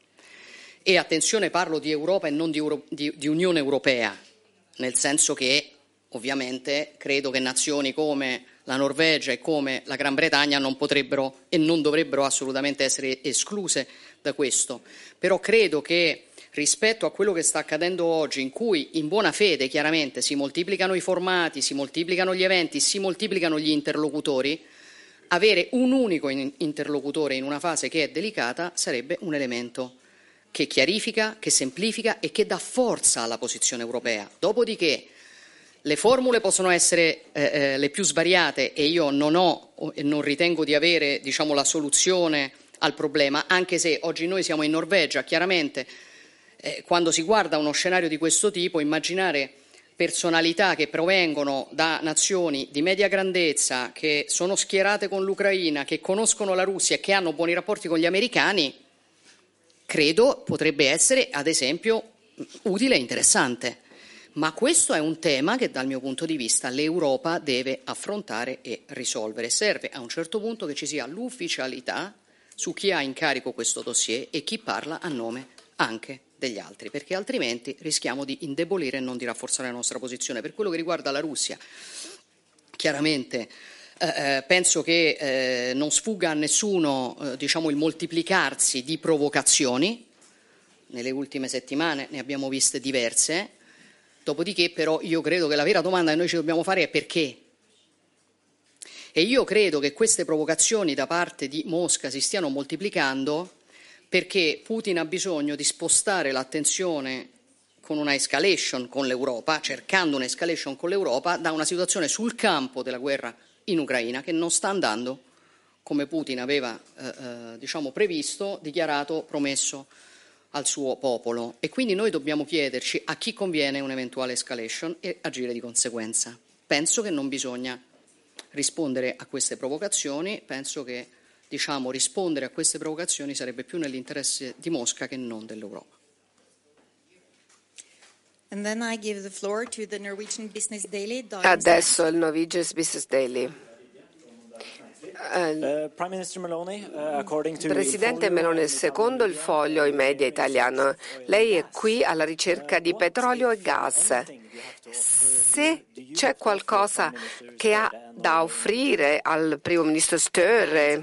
E attenzione, parlo di Europa e non di, Euro- di, di Unione Europea, nel senso che ovviamente credo che nazioni come la Norvegia e come la Gran Bretagna non potrebbero e non dovrebbero assolutamente essere escluse da questo. Però credo che rispetto a quello che sta accadendo oggi, in cui in buona fede chiaramente si moltiplicano i formati, si moltiplicano gli eventi, si moltiplicano gli interlocutori, avere un unico interlocutore in una fase che è delicata sarebbe un elemento che chiarifica, che semplifica e che dà forza alla posizione europea. Dopodiché le formule possono essere eh, eh, le più svariate, e io non ho e non ritengo di avere, diciamo, la soluzione al problema, anche se oggi noi siamo in Norvegia. Chiaramente eh, quando si guarda uno scenario di questo tipo, immaginare personalità che provengono da nazioni di media grandezza, che sono schierate con l'Ucraina, che conoscono la Russia e che hanno buoni rapporti con gli americani, credo potrebbe essere, ad esempio, utile e interessante. Ma questo è un tema che dal mio punto di vista l'Europa deve affrontare e risolvere. Serve a un certo punto che ci sia l'ufficialità su chi ha in carico questo dossier e chi parla a nome anche degli altri, perché altrimenti rischiamo di indebolire e non di rafforzare la nostra posizione. Per quello che riguarda la Russia, chiaramente eh, penso che eh, non sfugga a nessuno eh, diciamo, il moltiplicarsi di provocazioni. Nelle ultime settimane ne abbiamo viste diverse. Dopodiché però io credo che la vera domanda che noi ci dobbiamo fare è perché. E io credo che queste provocazioni da parte di Mosca si stiano moltiplicando perché Putin ha bisogno di spostare l'attenzione con una escalation con l'Europa, cercando un'escalation con l'Europa, da una situazione sul campo della guerra in Ucraina che non sta andando come Putin aveva eh, eh, diciamo previsto, dichiarato, promesso al suo popolo. E quindi noi dobbiamo chiederci a chi conviene un'eventuale escalation e agire di conseguenza. Penso che non bisogna rispondere a queste provocazioni, penso che diciamo, rispondere a queste provocazioni sarebbe più nell'interesse di Mosca che non dell'Europa. And then I give the floor to the Norwegian Business Daily. Adesso il Norwegian Business Daily. Uh, Prime Minister Meloni, uh, according to Presidente Meloni, secondo il Foglio, i media italiano, lei è qui alla ricerca di petrolio e gas. Se c'è qualcosa che ha da offrire al primo ministro Støre.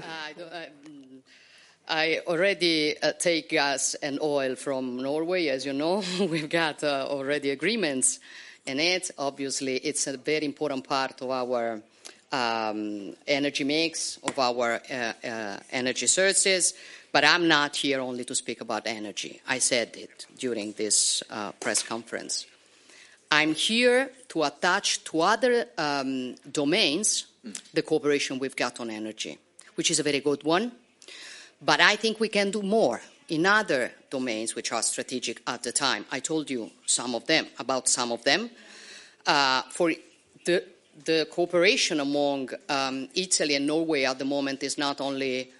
I already uh, take gas and oil from Norway, as you know. We've got uh, already agreements in it. Obviously, it's a very important part of our um, energy mix, of our uh, uh, energy sources. But I'm not here only to speak about energy. I said it during this uh, press conference. I'm here to attach to other um, domains the cooperation we've got on energy, which is a very good one. But I think we can do more in other domains which are strategic at the time. I told you some of them, about some of them. Uh, for the, the cooperation among um, Italy and Norway at the moment is not only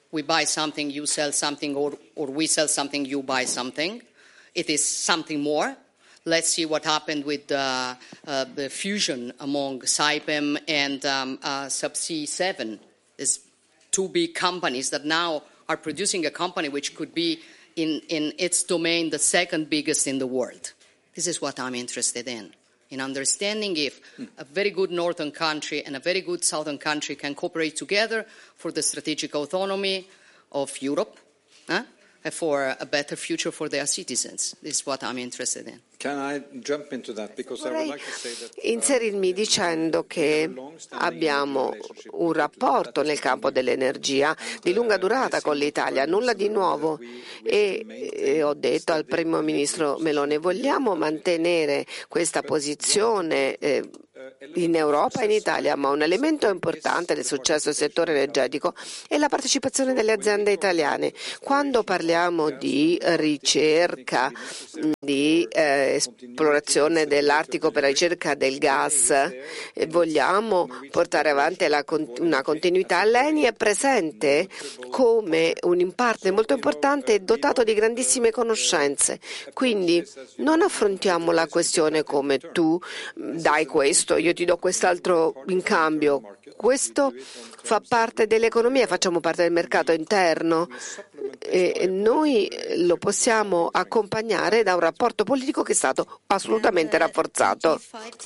we buy something, you sell something, or, or we sell something, you buy something. It is something more. Let's see what happened with uh, uh, the fusion among Saipem and um, uh, Subsea seven. There's two big companies that now are producing a company which could be, in, in its domain, the second biggest in the world. This is what I'm interested in, in understanding if a very good northern country and a very good southern country can cooperate together for the strategic autonomy of Europe, huh? And for a better future for their citizens. This is what I'm interested in. Can I jump into that? Because I would like to say that, uh, inserirmi dicendo che abbiamo un rapporto nel campo dell'energia di lunga durata con l'Italia, nulla di nuovo, e, e ho detto al primo ministro Meloni, vogliamo mantenere questa posizione eh, in Europa e in Italia, ma un elemento importante del successo del settore energetico è la partecipazione delle aziende italiane. Quando parliamo di ricerca, di eh, esplorazione dell'Artico per la ricerca del gas, eh, vogliamo portare avanti la, una continuità. L'Eni è presente come un partner molto importante e dotato di grandissime conoscenze, quindi non affrontiamo la questione come tu dai questo, io ti do quest'altro in cambio. Questo fa parte dell'economia, facciamo parte del mercato interno e noi lo possiamo accompagnare da un rapporto politico che è stato assolutamente rafforzato.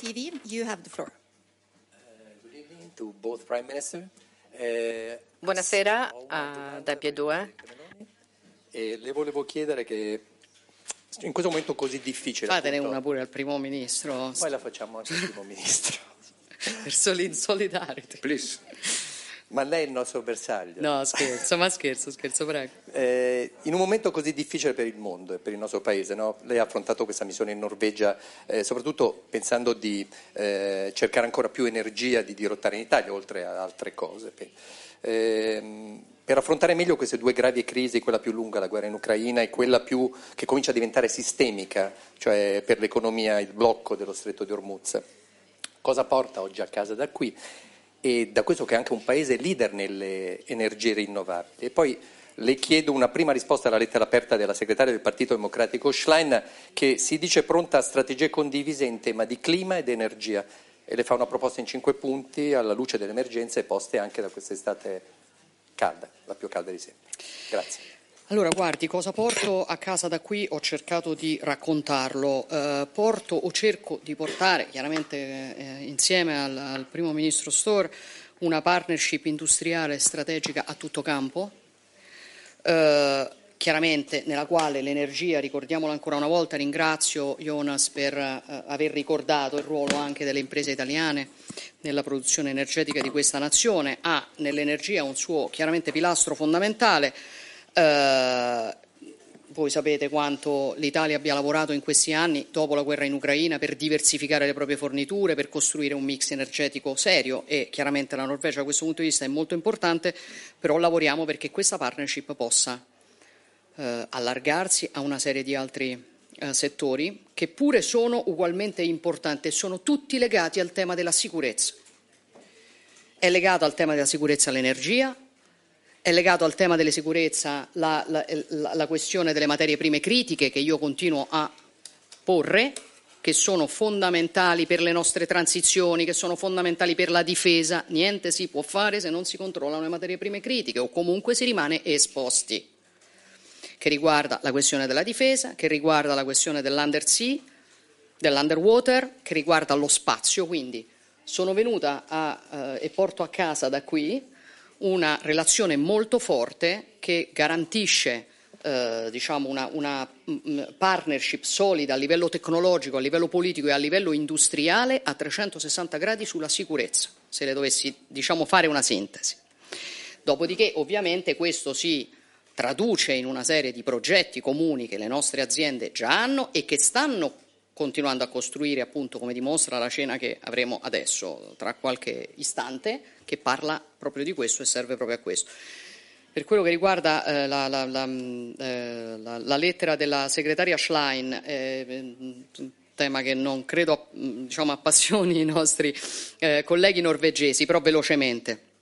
Buonasera a Da P due. E le volevo chiedere che in questo momento così difficile. Fatene appunto, una pure al primo ministro. Poi la facciamo anche al primo ministro. Per solidarity. Please. Ma lei è il nostro bersaglio. No, scherzo, ma scherzo, scherzo, prego. Eh, in un momento così difficile per il mondo e per il nostro paese, no? Lei ha affrontato questa missione in Norvegia, eh, soprattutto pensando di eh, cercare ancora più energia, di dirottare in Italia, oltre a altre cose. Eh, per affrontare meglio queste due gravi crisi, quella più lunga, la guerra in Ucraina, e quella più che comincia a diventare sistemica, cioè per l'economia il blocco dello Stretto di Hormuz. Cosa porta oggi a casa da qui? E da questo che è anche un paese leader nelle energie rinnovabili. E poi le chiedo una prima risposta alla lettera aperta della segretaria del Partito Democratico Schlein, che si dice pronta a strategie condivise in tema di clima ed energia, e le fa una proposta in cinque punti alla luce delle emergenze poste anche da quest'estate calda, la più calda di sempre. Grazie. Allora, guardi, cosa porto a casa da qui? Ho cercato di raccontarlo. Eh, porto o cerco di portare, chiaramente eh, insieme al, al Primo Ministro Stohr, una partnership industriale strategica a tutto campo, eh, chiaramente nella quale l'energia, ricordiamolo ancora una volta, ringrazio Jonas per eh, aver ricordato il ruolo anche delle imprese italiane nella produzione energetica di questa nazione, ha nell'energia un suo chiaramente pilastro fondamentale. Uh, voi sapete quanto l'Italia abbia lavorato in questi anni dopo la guerra in Ucraina per diversificare le proprie forniture, per costruire un mix energetico serio, e chiaramente la Norvegia da questo punto di vista è molto importante, però lavoriamo perché questa partnership possa uh, allargarsi a una serie di altri uh, settori che pure sono ugualmente importanti e sono tutti legati al tema della sicurezza. È legato al tema della sicurezza l'energia, è legato al tema delle sicurezza la, la, la, la questione delle materie prime critiche che io continuo a porre, che sono fondamentali per le nostre transizioni, che sono fondamentali per la difesa. Niente si può fare se non si controllano le materie prime critiche o comunque si rimane esposti. Che riguarda la questione della difesa, che riguarda la questione dell'undersea, dell'underwater, che riguarda lo spazio. Quindi sono venuta a, eh, e porto a casa da qui una relazione molto forte che garantisce eh, diciamo una, una mh, partnership solida a livello tecnologico, a livello politico e a livello industriale a trecentosessanta gradi sulla sicurezza, se le dovessi diciamo fare una sintesi. Dopodiché ovviamente questo si traduce in una serie di progetti comuni che le nostre aziende già hanno e che stanno continuando a costruire, appunto, come dimostra la cena che avremo adesso tra qualche istante, che parla proprio di questo e serve proprio a questo. Per quello che riguarda eh, la, la, la, eh, la, la lettera della segretaria Schlein, eh, un tema che non credo diciamo, appassioni i nostri eh, colleghi norvegesi, però velocemente.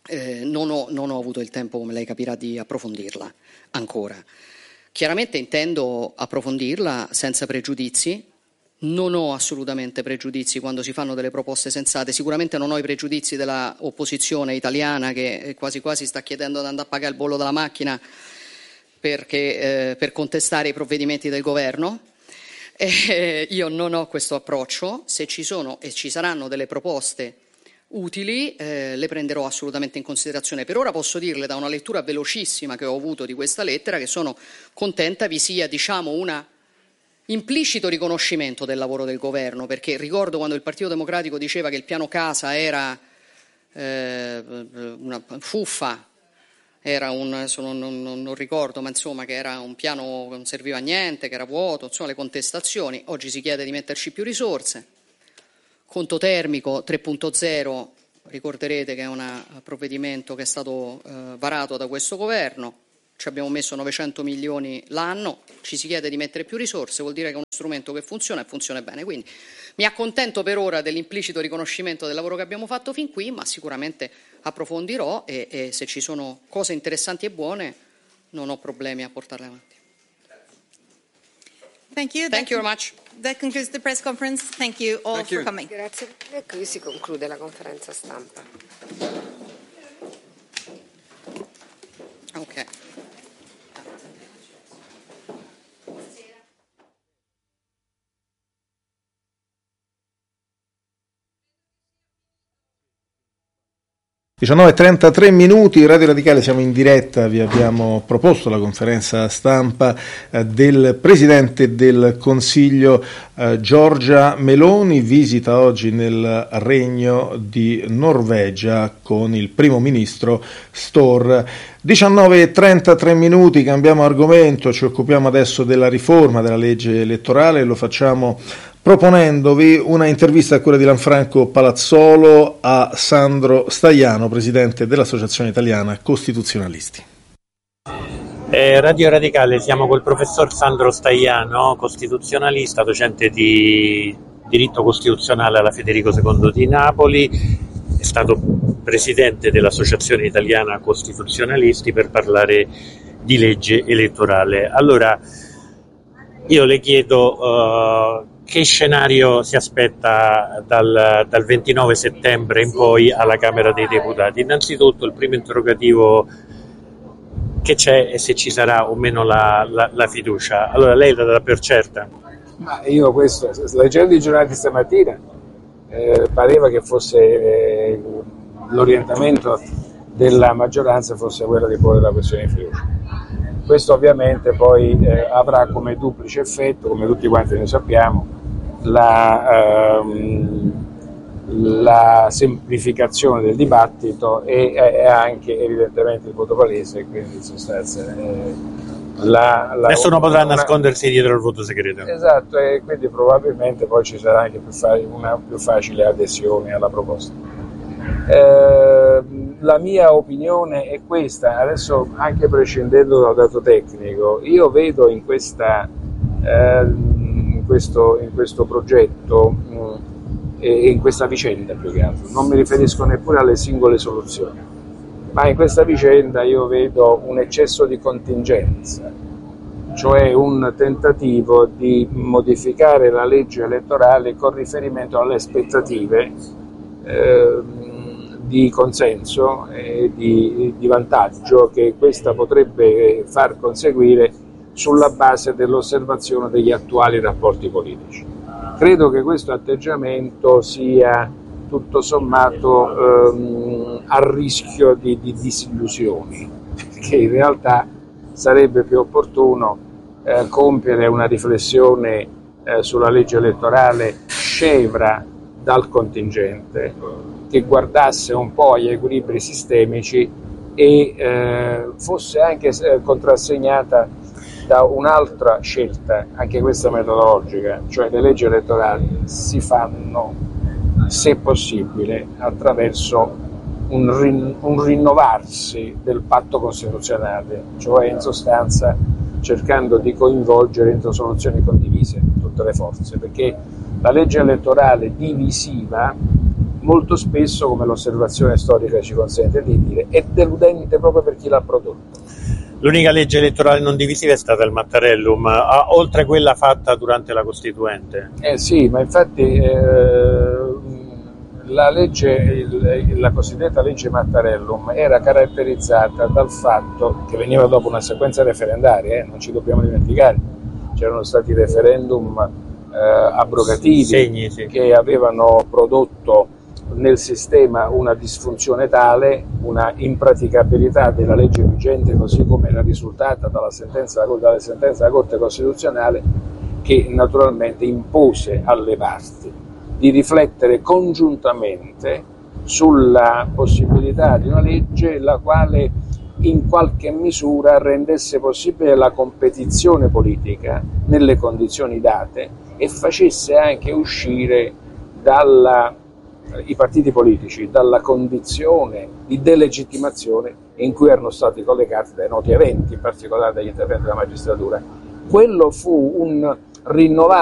eh, non ho, non ho avuto il tempo, come lei capirà, di approfondirla ancora. Chiaramente intendo approfondirla senza pregiudizi. Non ho assolutamente pregiudizi quando si fanno delle proposte sensate, sicuramente non ho i pregiudizi della opposizione italiana che quasi quasi sta chiedendo di andare a pagare il bollo della macchina perché, eh, per contestare i provvedimenti del governo. Eh, io non ho questo approccio. Se ci sono e ci saranno delle proposte utili eh, le prenderò assolutamente in considerazione. Per ora posso dirle, da una lettura velocissima che ho avuto di questa lettera, che sono contenta vi sia, diciamo, una implicito riconoscimento del lavoro del governo, perché ricordo quando il Partito Democratico diceva che il piano casa era eh, una fuffa, era un, adesso non, non, non ricordo, ma insomma che era un piano che non serviva a niente, che era vuoto, insomma le contestazioni. Oggi si chiede di metterci più risorse. Conto termico tre punto zero, ricorderete che è un provvedimento che è stato eh, varato da questo governo. Ci abbiamo messo novecento milioni l'anno, ci si chiede di mettere più risorse, vuol dire che è uno strumento che funziona e funziona bene. Quindi mi accontento per ora dell'implicito riconoscimento del lavoro che abbiamo fatto fin qui, ma sicuramente approfondirò e, e se ci sono cose interessanti e buone non ho problemi a portarle avanti. Thank you. Thank you very much. That concludes the press conference. Thank you all Thank you. for coming. Grazie. E qui si conclude la conferenza stampa. Ok. diciannove e trentatré minuti, Radio Radicale, siamo in diretta, vi abbiamo proposto la conferenza stampa eh, del Presidente del Consiglio eh, Giorgia Meloni, visita oggi nel Regno di Norvegia con il Primo Ministro Støre. diciannove e trentatré minuti, cambiamo argomento, ci occupiamo adesso della riforma della legge elettorale, lo facciamo proponendovi una intervista a cura di Lanfranco Palazzolo a Sandro Staiano, presidente dell'Associazione Italiana Costituzionalisti. Eh, Radio Radicale, siamo col professor Sandro Staiano, costituzionalista, docente di diritto costituzionale alla Federico secondo di Napoli, è stato presidente dell'Associazione Italiana Costituzionalisti, per parlare di legge elettorale. Allora, io le chiedo uh, che scenario si aspetta dal, dal ventinove settembre in poi alla Camera dei Deputati. Innanzitutto il primo interrogativo che c'è e se ci sarà o meno la, la, la fiducia. Allora lei la dà per certa? Ma io questo, leggendo i giornali di stamattina, eh, pareva che fosse eh, l'orientamento della maggioranza fosse quello di porre la questione di fiducia. Questo ovviamente poi eh, avrà come duplice effetto, come tutti quanti noi sappiamo, la, ehm, la semplificazione del dibattito e, e anche evidentemente il voto palese, quindi in sostanza eh, la, la, nessuno potrà una, nascondersi dietro il voto segreto. Esatto, e quindi probabilmente poi ci sarà anche più fa- una più facile adesione alla proposta. Eh, la mia opinione è questa, adesso anche prescindendo dal dato tecnico, io vedo in, questa, eh, in, questo, in questo progetto mh, e in questa vicenda più che altro, non mi riferisco neppure alle singole soluzioni, ma in questa vicenda io vedo un eccesso di contingenza, cioè un tentativo di modificare la legge elettorale con riferimento alle aspettative eh, di consenso e di, di vantaggio che questa potrebbe far conseguire sulla base dell'osservazione degli attuali rapporti politici. Credo che questo atteggiamento sia tutto sommato ehm, a rischio di, di disillusioni, perché in realtà sarebbe più opportuno eh, compiere una riflessione eh, sulla legge elettorale scevra dal contingente, che guardasse un po' agli equilibri sistemici e eh, fosse anche eh, contrassegnata da un'altra scelta, anche questa metodologica, cioè le leggi elettorali si fanno, se possibile, attraverso un, rin- un rinnovarsi del patto costituzionale, cioè in sostanza cercando di coinvolgere entro soluzioni condivise tutte le forze, perché la legge elettorale divisiva molto spesso, come l'osservazione storica ci consente di dire, è deludente proprio per chi l'ha prodotto. L'unica legge elettorale non divisiva è stata il Mattarellum, oltre quella fatta durante la Costituente. Eh sì, ma infatti eh, la legge, il, la cosiddetta legge Mattarellum era caratterizzata dal fatto che veniva dopo una sequenza referendaria, eh, non ci dobbiamo dimenticare, c'erano stati referendum eh, abrogativi Segni, sì. che avevano prodotto nel sistema una disfunzione tale, una impraticabilità della legge vigente così come era risultata dalla sentenza, dalla sentenza della Corte Costituzionale, che naturalmente impose alle parti di riflettere congiuntamente sulla possibilità di una legge la quale in qualche misura rendesse possibile la competizione politica nelle condizioni date e facesse anche uscire dalla i partiti politici dalla condizione di delegittimazione in cui erano stati collegati dai noti eventi, in particolare dagli interventi della magistratura. Quello fu un rinnovato